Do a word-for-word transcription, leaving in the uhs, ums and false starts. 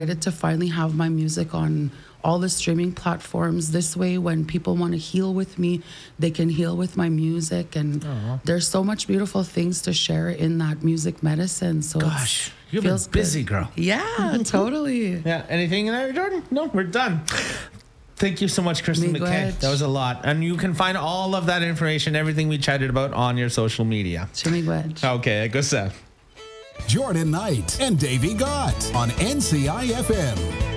to finally have my music on all the streaming platforms. This way, when people want to heal with me, they can heal with my music. And Aww. There's so much beautiful things to share in that music medicine. So gosh, you've been busy, good. girl. Yeah, totally. Yeah. Anything in there, Jordan? No, we're done. Thank you so much, Kristen McKay. That was a lot. And you can find all of that information, everything we chatted about on your social media. Okay, go Seth. Jordan Knight and Davey Gott on N C I F M.